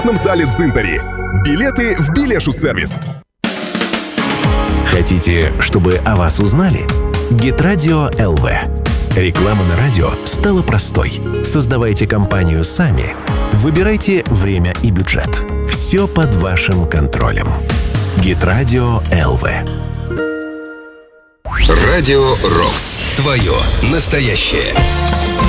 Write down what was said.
в зале Дзинтари. Билеты в Билешу-сервис. Хотите, чтобы о вас узнали? Гитрадио ЛВ. Реклама на радио стала простой. Создавайте компанию сами. Выбирайте время и бюджет. Все под вашим контролем. Гитрадио ЛВ. Радио Рокс. Твое настоящее.